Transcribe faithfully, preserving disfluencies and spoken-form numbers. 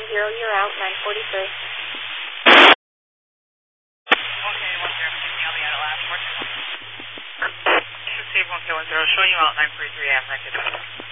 one zero, you're out, nine forty-three. Okay, one zero, I'll be out at last. This is Steve one K one zero, showing you out, nine forty-three A M, nine fifty.